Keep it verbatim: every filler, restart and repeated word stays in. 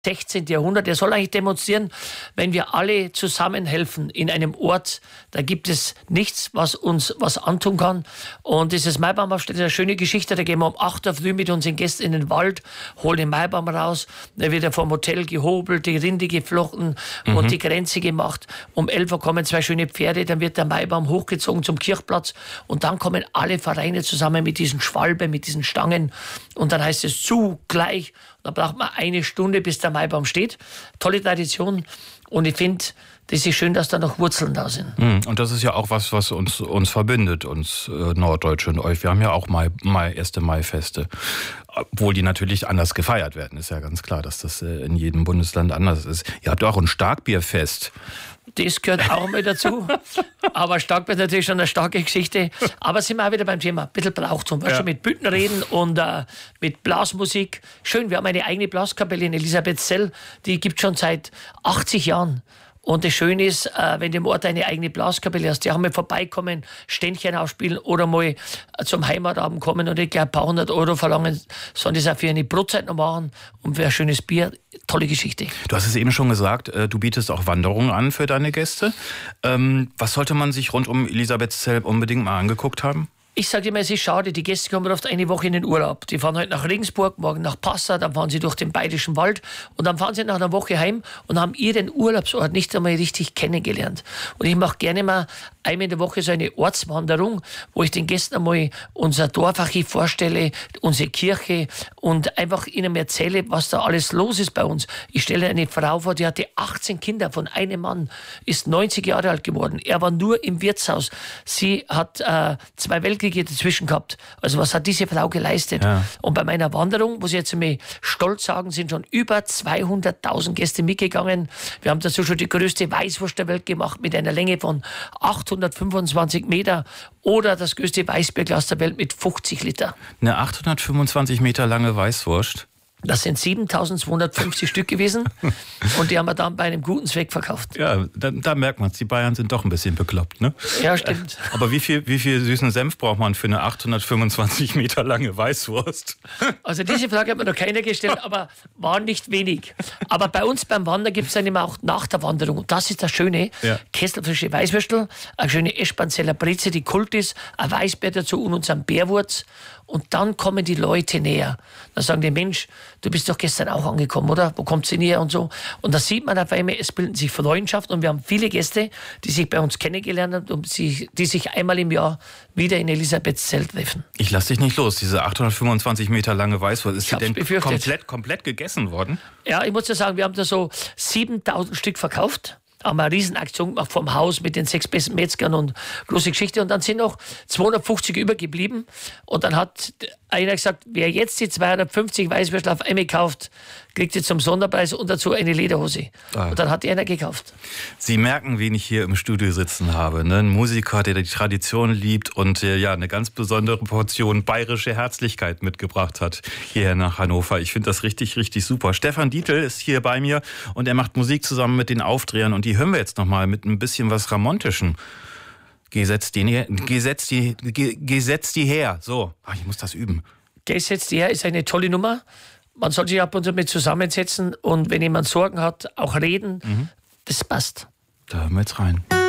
sechzehnten. Jahrhundert. Der soll eigentlich demonstrieren, wenn wir alle zusammenhelfen in einem Ort, da gibt es nichts, was uns was antun kann. Und dieses Maibaumaufsteller ist eine schöne Geschichte. Da gehen wir um acht Uhr früh mit unseren Gästen in den Wald, holen den Maibaum raus, da wird er vom Hotel gehobelt, die Rinde geflochten mhm. und die Grenze gemacht. Um elf Uhr kommen zwei schöne Pferde, dann wird der Maibaum hochgezogen zum Kirchplatz und dann kommen alle Vereine zusammen mit diesen Schwalben, mit diesen Stangen und dann heißt es zugleich. Da braucht man eine Stunde, bis der Maibaum steht. Tolle Tradition. Und ich finde, das ist schön, dass da noch Wurzeln da sind. Und das ist ja auch was, was uns, uns verbindet, uns äh, Norddeutsche und euch. Wir haben ja auch Mai, Mai, erste Maifeste. Obwohl die natürlich anders gefeiert werden. Ist ja ganz klar, dass das äh, in jedem Bundesland anders ist. Ihr habt auch ein Starkbierfest. Das gehört auch mal dazu. Aber Starkbier ist natürlich schon eine starke Geschichte. Aber sind wir auch wieder beim Thema. Ein bisschen Brauchtum. Ja. Schon mit Büttenreden und äh, mit Blasmusik. Schön, wir haben eine eigene Blaskapelle in Elisabethzell. Die gibt es schon seit achtzig Jahren. Und das Schöne ist, äh, wenn du im Ort eine eigene Blaskapelle hast, die auch mal vorbeikommen, Ständchen aufspielen oder mal zum Heimatabend kommen und ich glaube ein paar hundert Euro verlangen, sondern das auch für eine Brotzeit noch machen und für ein schönes Bier. Tolle Geschichte. Du hast es eben schon gesagt, äh, du bietest auch Wanderungen an für deine Gäste. Ähm, was sollte man sich rund um Elisabethzell unbedingt mal angeguckt haben? Ich sage immer, es ist schade, die Gäste kommen oft eine Woche in den Urlaub. Die fahren heute nach Regensburg, morgen nach Passau, dann fahren sie durch den Bayerischen Wald und dann fahren sie nach einer Woche heim und haben ihren Urlaubsort nicht einmal richtig kennengelernt. Und ich mache gerne mal einmal in der Woche so eine Ortswanderung, wo ich den Gästen einmal unser Dorfarchiv vorstelle, unsere Kirche und einfach ihnen erzähle, was da alles los ist bei uns. Ich stelle eine Frau vor, die hatte achtzehn Kinder von einem Mann, ist neunzig Jahre alt geworden. Er war nur im Wirtshaus. Sie hat äh, zwei Weltkriege dazwischen gehabt. Also was hat diese Frau geleistet? Ja. Und bei meiner Wanderung, muss ich jetzt einmal stolz sagen, sind schon über zweihunderttausend Gäste mitgegangen. Wir haben dazu schon die größte Weißwurst der Welt gemacht mit einer Länge von achthundertfünfundzwanzig Meter oder das größte Weißbierglas der Welt mit fünfzig Liter. Eine achthundertfünfundzwanzig Meter lange Weißwurst? Das sind siebentausendzweihundertfünfzig Stück gewesen und die haben wir dann bei einem guten Zweck verkauft. Ja, da, da merkt man es, die Bayern sind doch ein bisschen bekloppt, ne? Ja, stimmt. Aber wie viel, wie viel süßen Senf braucht man für eine achthundertfünfundzwanzig Meter lange Weißwurst? Also diese Frage hat mir noch keiner gestellt, aber war nicht wenig. Aber bei uns beim Wandern gibt es dann immer auch nach der Wanderung, und das ist das Schöne, ja. Kesselfrische Weißwürstel, eine schöne Eschbanzeller Breze, die Kult ist, ein Weißbier dazu und unseren Bärwurz. Und dann kommen die Leute näher. Dann sagen die, Mensch, du bist doch gestern auch angekommen, oder? Wo kommt sie näher und so? Und da sieht man auf einmal, es bilden sich Freundschaften und wir haben viele Gäste, die sich bei uns kennengelernt haben und die sich einmal im Jahr wieder in Elisabethzell treffen. Ich lass dich nicht los, diese achthundertfünfundzwanzig Meter lange Weißwurst. Ist ich die denn komplett, komplett gegessen worden? Ja, ich muss ja sagen, wir haben da so siebentausend Stück verkauft. Haben eine Riesenaktion gemacht vom Haus mit den sechs besten Metzgern und große Geschichte. Und dann sind noch zweihundertfünfzig übergeblieben. Und dann hat einer gesagt, wer jetzt die zweihundertfünfzig Weißwürstel auf einmal kauft, kriegt jetzt zum Sonderpreis und dazu eine Lederhose. Ah. Und dann hat die einer gekauft. Sie merken, wen ich hier im Studio sitzen habe. Ne? Ein Musiker, der die Tradition liebt und äh, ja, eine ganz besondere Portion bayerische Herzlichkeit mitgebracht hat hierher nach Hannover. Ich finde das richtig, richtig super. Stefan Dietl ist hier bei mir und er macht Musik zusammen mit den Aufdrehern und die hören wir jetzt nochmal mit ein bisschen was Ramontischem. Gesetzt die, gesetzt die, gesetzt die her. So, ach, ich muss das üben. Gesetzt die her ist eine tolle Nummer. Man soll sich ab und zu mit zusammensetzen und wenn jemand Sorgen hat, auch reden. Mhm. Das passt. Da hören wir jetzt rein.